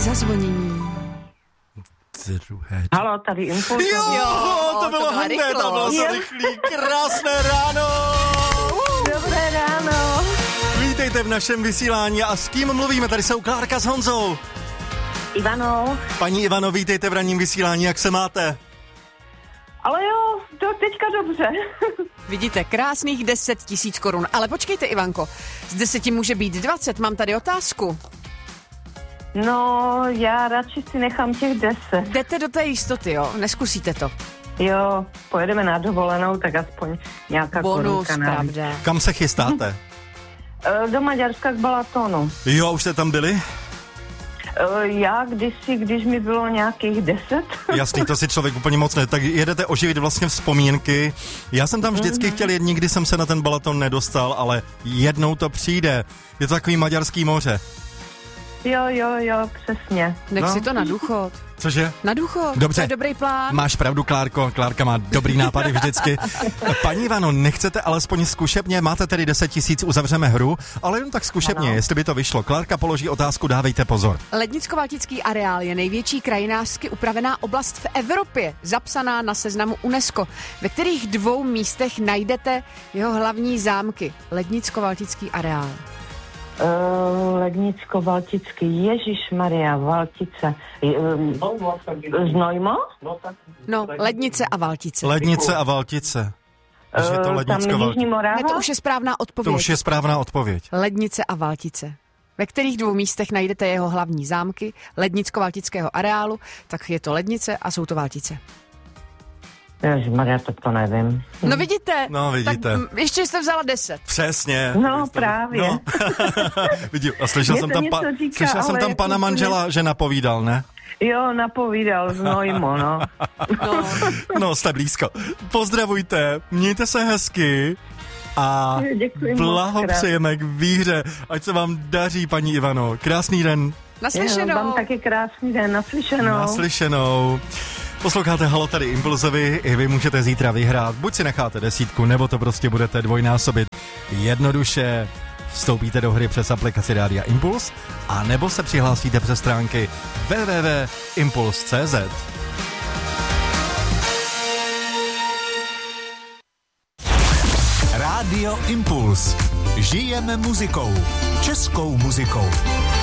zazvonění. Druhé. Haló, tady Impuls. Jo, to bylo hned, to bylo to rychlý. Krásné ráno. Dobré ráno. Vítejte v našem vysílání a s kým mluvíme? Tady jsou Klárka s Honzou. Ivano. Paní Ivano, vítejte v ranním vysílání, jak se máte? Ale jo, to teďka dobře. Vidíte, krásných 10 000 korun. Ale počkejte, Ivanko, z 10 může být 20, mám tady otázku. No, já radši si nechám těch 10. Jdete do té jistoty, jo? Neskusíte to. Jo, pojedeme na dovolenou, tak aspoň nějaká Bonus, korunka. pravda. Kam se chystáte? Do Maďarska k Balatonu. Jo, už jste tam byli? Já kdysi, když mi bylo nějakých 10. Jasný, to si člověk úplně moc ne. Tak jedete oživit vlastně vzpomínky. Já jsem tam vždycky chtěl jet, nikdy jsem se na ten Balaton nedostal, ale jednou to přijde. Je to takový maďarský moře. Jo, přesně. Nech si to na důchod. Cože? Na důchod, Dobře. to je dobrý plán. Máš pravdu, Klárko. Klárka má dobrý nápady vždycky. Paní Ivano, nechcete alespoň zkušebně? Máte tedy 10 000, uzavřeme hru, ale jen tak zkušebně, jestli by to vyšlo. Klárka položí otázku, dávejte pozor. Lednicko-Valtický areál je největší krajinářsky upravená oblast v Evropě, zapsaná na seznamu UNESCO, ve kterých 2 místech najdete jeho hlavní zámky. Lednicko-Valtický areál. Lednicko-Valtický, Ježišmaria, Valtice. Znojmo? No, Lednice a Valtice. Lednice a Valtice. Takže je to Tam Jižní Morava? Ne, to už je správná odpověď. To už je správná odpověď. Lednice a Valtice. Ve kterých 2 místech najdete jeho hlavní zámky Lednicko-Valtického areálu, tak je to Lednice a jsou to Valtice. Ježišmaria, tak to nevím. No vidíte. No vidíte. Tak ještě jste vzala 10. Přesně. No právě. No. Vidím, a slyšel jsem tam, pana manžela, že napovídal, ne? Jo, napovídal Znojmo, no. No, jste blízko. Pozdravujte, mějte se hezky a blahopřejeme k výhře. Ať se vám daří, paní Ivano. Krásný den. Naslyšenou. Vám taky krásný den, naslyšenou. Naslyšenou. Posloucháte Halo, tady Impulzovi, i vy můžete zítra vyhrát. Buď si necháte 10, nebo to prostě budete dvojnásobit. Jednoduše vstoupíte do hry přes aplikaci Rádia Impuls, a nebo se přihlásíte přes stránky www.impuls.cz. Rádio Impuls. Žijeme muzikou. Českou muzikou.